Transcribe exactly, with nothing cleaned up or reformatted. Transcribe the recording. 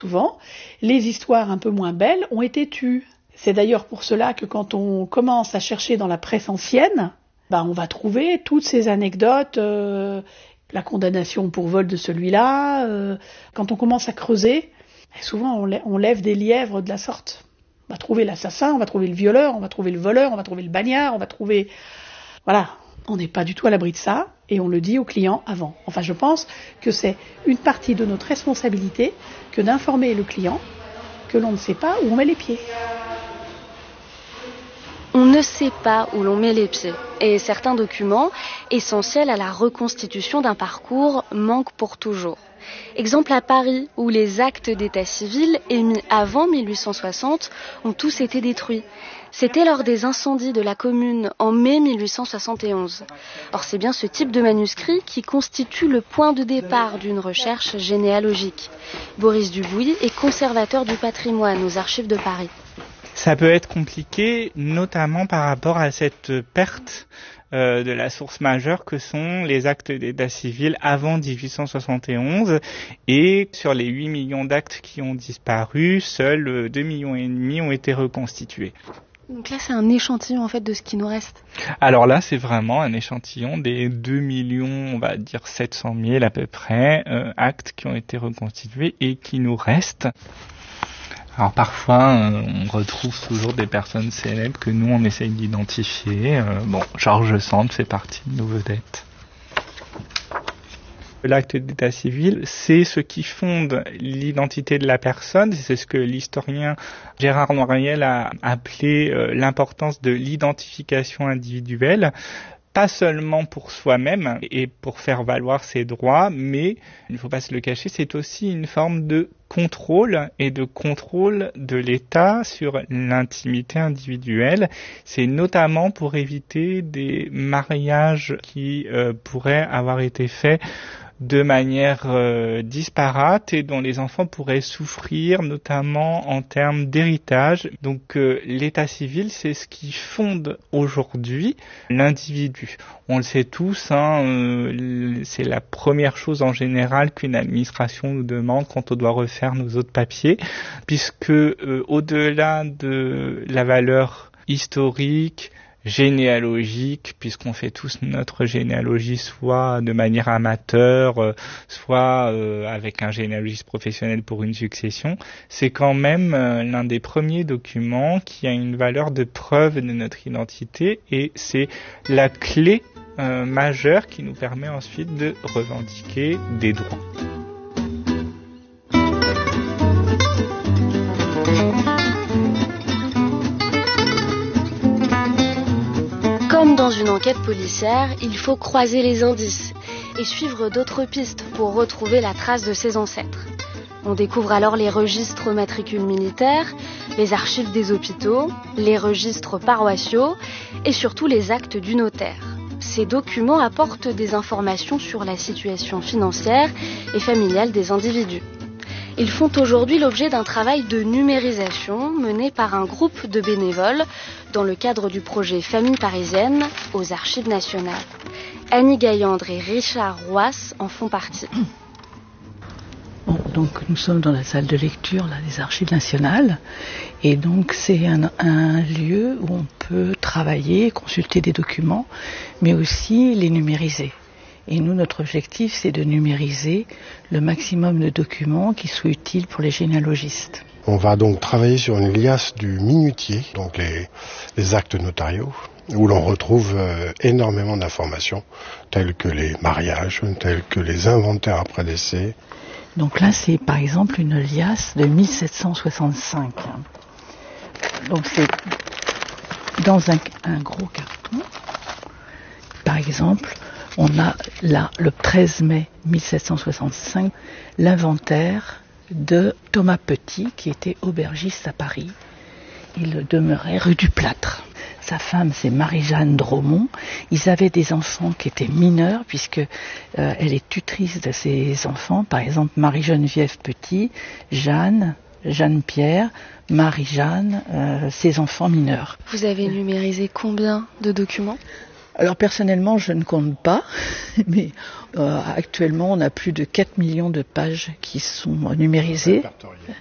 Souvent, les histoires un peu moins belles ont été tues. C'est d'ailleurs pour cela que quand on commence à chercher dans la presse ancienne, bah on va trouver toutes ces anecdotes, euh, la condamnation pour vol de celui-là. Euh, quand on commence à creuser, souvent on, lè- on lève des lièvres de la sorte. On va trouver l'assassin, on va trouver le violeur, on va trouver le voleur, on va trouver le bagnard, on va trouver... Voilà, on n'est pas du tout à l'abri de ça et on le dit aux clients avant. Enfin, je pense que c'est une partie de notre responsabilité que d'informer le client que l'on ne sait pas où on met les pieds. On ne sait pas où l'on met les pieds et certains documents essentiels à la reconstitution d'un parcours manquent pour toujours. Exemple à Paris, où les actes d'état civil émis avant mille huit cent soixante ont tous été détruits. C'était lors des incendies de la commune en mai mille huit cent soixante et onze. Or, c'est bien ce type de manuscrit qui constitue le point de départ d'une recherche généalogique. Boris Dubouis est conservateur du patrimoine aux Archives de Paris. Ça peut être compliqué, notamment par rapport à cette perte euh, de la source majeure que sont les actes d'état civil avant dix-huit cent soixante et onze. Et sur les huit millions d'actes qui ont disparu, seuls deux millions et demi ont été reconstitués. Donc là, c'est un échantillon en fait de ce qui nous reste. Alors là, c'est vraiment un échantillon des deux millions, on va dire sept cent mille à peu près, euh, actes qui ont été reconstitués et qui nous restent. Alors parfois, euh, on retrouve toujours des personnes célèbres que nous, on essaye d'identifier. Euh, bon, Georges Sand fait partie de nos vedettes. L'acte d'état civil, c'est ce qui fonde l'identité de la personne. C'est ce que l'historien Gérard Noiriel a appelé euh, l'importance de l'identification individuelle. Pas seulement pour soi-même et pour faire valoir ses droits, mais, il ne faut pas se le cacher, c'est aussi une forme de contrôle et de contrôle de l'État sur l'intimité individuelle. C'est notamment pour éviter des mariages qui euh, pourraient avoir été faits de manière euh, disparate et dont les enfants pourraient souffrir, notamment en termes d'héritage. Donc euh, l'état civil, c'est ce qui fonde aujourd'hui l'individu. On le sait tous, hein, euh, c'est la première chose en général qu'une administration nous demande quand on doit refaire nos autres papiers, puisque euh, au-delà de la valeur historique, généalogique, puisqu'on fait tous notre généalogie soit de manière amateur, euh, soit euh, avec un généalogiste professionnel pour une succession, c'est quand même euh, l'un des premiers documents qui a une valeur de preuve de notre identité et c'est la clé euh, majeure qui nous permet ensuite de revendiquer des droits. Comme dans une enquête policière, il faut croiser les indices et suivre d'autres pistes pour retrouver la trace de ses ancêtres. On découvre alors les registres matricules militaires, les archives des hôpitaux, les registres paroissiaux et surtout les actes du notaire. Ces documents apportent des informations sur la situation financière et familiale des individus. Ils font aujourd'hui l'objet d'un travail de numérisation mené par un groupe de bénévoles dans le cadre du projet Famille parisienne aux Archives nationales. Annie Gaillandre et Richard Roas en font partie. Bon, donc nous sommes dans la salle de lecture là, des Archives nationales et donc c'est un, un lieu où on peut travailler, consulter des documents, mais aussi les numériser. Et nous, notre objectif, c'est de numériser le maximum de documents qui soient utiles pour les généalogistes. On va donc travailler sur une liasse du minutier, donc les, les actes notariaux, où l'on retrouve euh, énormément d'informations, telles que les mariages, telles que les inventaires après décès. Donc là, c'est par exemple une liasse de mille sept cent soixante-cinq. Donc c'est dans un, un gros carton. Par exemple, on a là, le treize mai mille sept cent soixante-cinq, l'inventaire de Thomas Petit, qui était aubergiste à Paris. Il demeurait rue du Plâtre. Sa femme, c'est Marie-Jeanne Dromont. Ils avaient des enfants qui étaient mineurs, puisque euh, elle est tutrice de ses enfants. Par exemple, Marie-Geneviève Petit, Jeanne, Jeanne-Pierre, Marie-Jeanne, euh, ses enfants mineurs. Vous avez numérisé combien de documents ? Alors personnellement, je ne compte pas, mais euh, actuellement, on a plus de quatre millions de pages qui sont numérisées.